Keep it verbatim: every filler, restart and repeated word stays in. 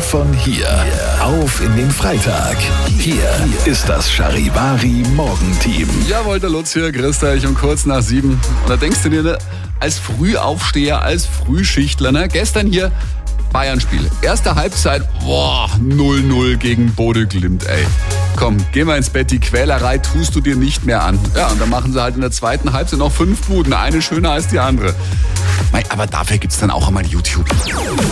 von hier auf in den Freitag. Hier ist das Charivari Morgenteam. Jawohl, der Lutz hier, grüßt euch um kurz nach sieben. Und da denkst du dir, ne, als Frühaufsteher, als Frühschichtler, ne, gestern hier Bayern-Spiel. Erste Halbzeit, boah, null null gegen Bodø Glimt, ey. Komm, geh mal ins Bett, die Quälerei tust du dir nicht mehr an. Ja, und dann machen sie halt in der zweiten Halbzeit noch fünf Buden, eine schöner als die andere. Aber dafür gibt's dann auch einmal YouTube.